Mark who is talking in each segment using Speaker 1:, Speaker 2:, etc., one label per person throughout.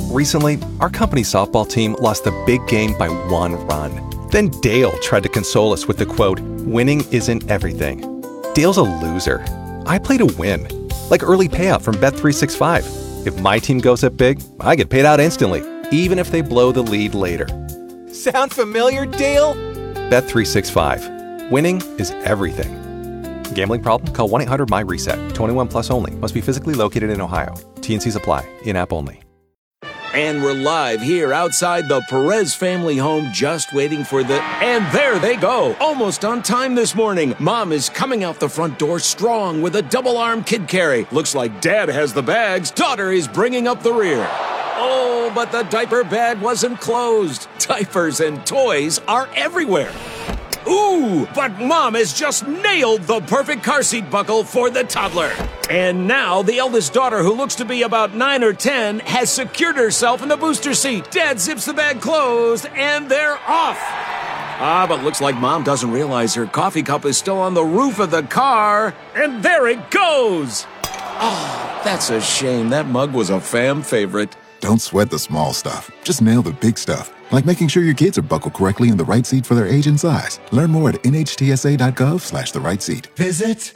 Speaker 1: Recently, our company softball team lost the big game by 1 run. Then Dale tried to console us with the quote, "Winning isn't everything." Dale's a loser. I play to win. Like early payout from Bet365. If my team goes up big, I get paid out instantly, even if they blow the lead later. Sound familiar, Dale? Bet365. Winning is everything. Gambling problem? Call 1-800-MY-RESET. 21 plus only. Must be physically located in Ohio. T&Cs apply. In-app only.
Speaker 2: And we're live here outside the Perez family home, just waiting for and there they go. Almost on time this morning. Mom is coming out the front door strong with a double-arm kid carry. Looks like Dad has the bags. Daughter is bringing up the rear. Oh, but the diaper bag wasn't closed. Diapers and toys are everywhere. Ooh, but Mom has just nailed the perfect car seat buckle for the toddler. And now the eldest daughter, who looks to be about 9 or 10, has secured herself in the booster seat. Dad zips the bag closed, and they're off. But looks like Mom doesn't realize her coffee cup is still on the roof of the car. And there it goes. Oh, that's a shame. That mug was a fam favorite.
Speaker 3: Don't sweat the small stuff. Just nail the big stuff. Like making sure your kids are buckled correctly in the right seat for their age and size. Learn more at nhtsa.gov/the right seat.
Speaker 4: Visit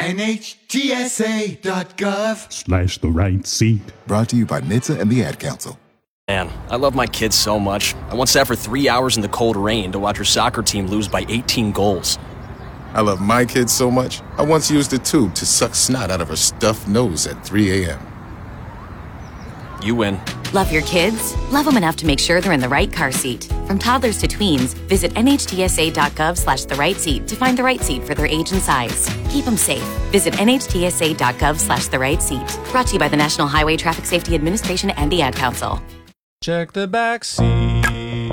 Speaker 4: nhtsa.gov/the
Speaker 5: right seat.
Speaker 3: Brought to you by NHTSA and the Ad Council.
Speaker 6: Man, I love my kids so much. I once sat for 3 hours in the cold rain to watch her soccer team lose by 18 goals.
Speaker 7: I love my kids so much, I once used a tube to suck snot out of her stuffed nose at 3 a.m.
Speaker 6: You win.
Speaker 8: Love your kids? Love them enough to make sure they're in the right car seat. From toddlers to tweens, visit nhtsa.gov/the right seat to find the right seat for their age and size. Keep them safe. Visit nhtsa.gov/the right seat. Brought to you by the National Highway Traffic Safety Administration and the Ad Council.
Speaker 9: Check the back seat.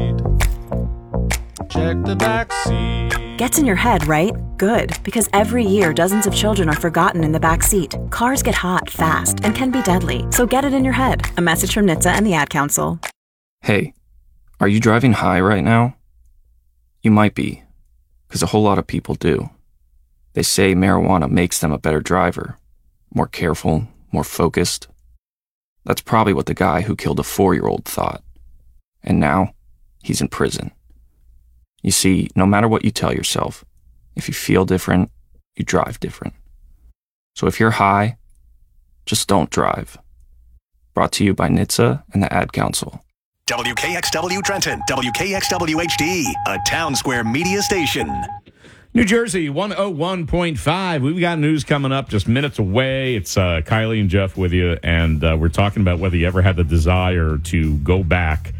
Speaker 9: Check the back seat.
Speaker 10: Gets in your head, right? Good, because every year dozens of children are forgotten in the back seat. Cars get hot fast and can be deadly, so get it in your head. A message from NHTSA and the Ad Council.
Speaker 11: Hey, are you driving high right now? You might be, because a whole lot of people do. They say marijuana makes them a better driver, more careful, more focused. That's probably what the guy who killed a 4-year-old thought. And now, he's in prison. You see, no matter what you tell yourself, if you feel different, you drive different. So if you're high, just don't drive. Brought to you by NHTSA and the Ad Council.
Speaker 12: WKXW Trenton, WKXW HD, a Town Square media station.
Speaker 5: New Jersey, 101.5. We've got news coming up just minutes away. It's Kylie and Jeff with you, and we're talking about whether you ever had the desire to go back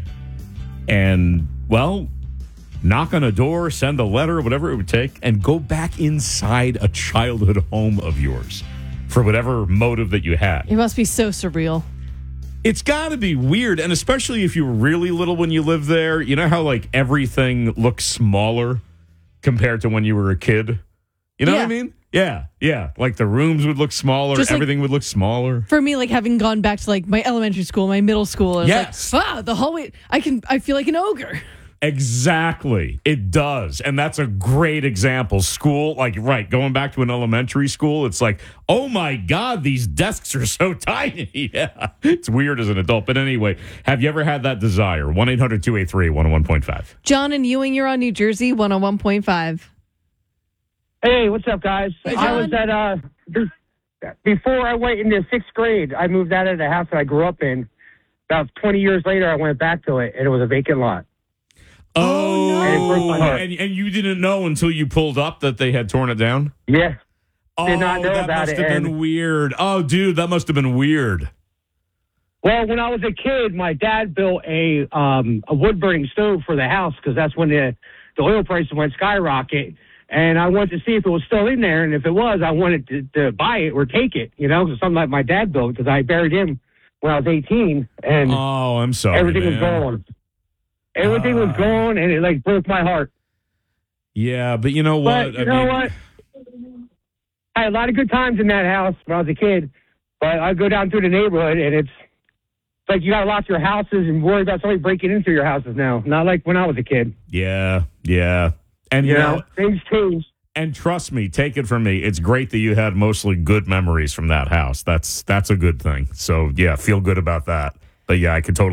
Speaker 5: and, well, knock on a door, send a letter, whatever it would take, and go back inside a childhood home of yours for whatever motive that you had.
Speaker 13: It must be so surreal.
Speaker 5: It's got to be weird, and especially if you were really little when you lived there. You know how, like, everything looks smaller compared to when you were a kid? You know what I mean? Yeah. Like, the rooms would look smaller, just everything would look smaller.
Speaker 13: For me, like, having gone back to, like, my elementary school, my middle school, and
Speaker 5: yes.
Speaker 13: Like, the hallway, I feel like an ogre.
Speaker 5: Exactly. It does. And that's a great example. School, like, right, going back to an elementary school, it's like, oh my God, these desks are so tiny. Yeah. It's weird as an adult. But anyway, have you ever had that desire? 1-800-283-101.5.
Speaker 13: John and Ewing, you're on New Jersey, 101.5.
Speaker 14: Hey, what's up, guys?
Speaker 13: Hey,
Speaker 14: I was at, before I went into 6th grade, I moved out of the house that I grew up in. About 20 years later, I went back to it, and it was a vacant lot.
Speaker 5: Oh,
Speaker 14: and it broke my heart.
Speaker 5: And you didn't know until you pulled up that they had torn it down?
Speaker 14: Yeah.
Speaker 5: Did
Speaker 14: not know about it.
Speaker 5: That must have been weird. Oh, dude, that must have been weird.
Speaker 14: Well, when I was a kid, my dad built a wood-burning stove for the house because that's when the oil prices went skyrocket. And I wanted to see if it was still in there. And if it was, I wanted to buy it or take it, because something like my dad built because I buried him when I was 18. And
Speaker 5: oh, I'm sorry,
Speaker 14: everything was gone. Everything was gone, and it, like, broke my heart.
Speaker 5: Yeah, but you know what?
Speaker 14: But you know what? I had a lot of good times in that house when I was a kid. But I go down through the neighborhood, and it's like you got to lock your houses and worry about somebody breaking into your houses now. Not like when I was a kid.
Speaker 5: Yeah. And, you know,
Speaker 14: things change.
Speaker 5: And trust me, take it from me, it's great that you had mostly good memories from that house. That's a good thing. So, yeah, feel good about that. But, yeah, I could totally